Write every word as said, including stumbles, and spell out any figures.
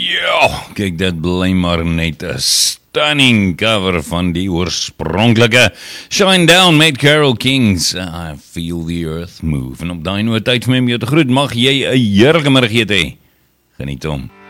Ja, kyk, dit bly maar net 'n stunning cover van die oorspronklike Shine Down met Carole King's I Feel the Earth Move. En op daai noot tyd vir my om jou te groet, mag jy 'n heerlike middag hê. Geniet hom.